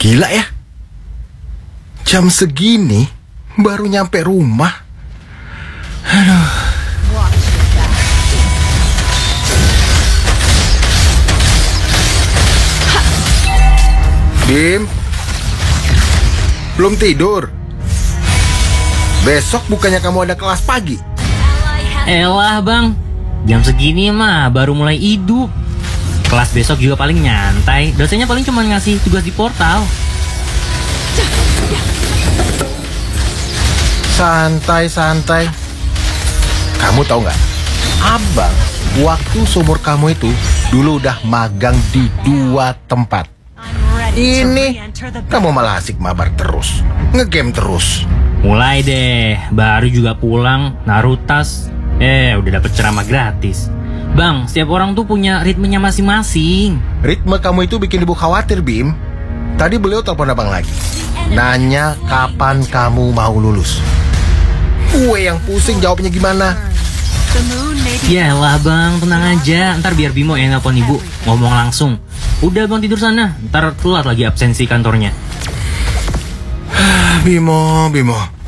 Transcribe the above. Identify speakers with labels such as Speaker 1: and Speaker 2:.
Speaker 1: Gila ya. Jam segini baru nyampe rumah. Aduh. Bim, belum tidur? Besok bukannya kamu ada kelas pagi?
Speaker 2: Elah bang, jam segini mah baru mulai hidup. Kelas besok juga paling nyantai. Dosennya paling cuma ngasih tugas di portal.
Speaker 1: Santai-santai. Kamu tahu nggak? Abang, waktu seumur kamu itu dulu udah magang di 2 tempat. Ini kamu malah asik mabar terus, ngegame terus.
Speaker 2: Mulai deh, baru juga pulang, naruh tas. Udah dapet ceramah gratis. Bang, setiap orang tuh punya ritmenya masing-masing.
Speaker 1: Ritme kamu itu bikin ibu khawatir, Bim. Tadi beliau telepon abang lagi, nanya kapan kamu mau lulus. Gue yang pusing jawabnya gimana.
Speaker 2: Yalah bang, tenang aja. Ntar biar Bimo yang nelpon ibu, ngomong langsung. Udah bang tidur sana, ntar telat lagi absensi kantornya.
Speaker 1: Bimo.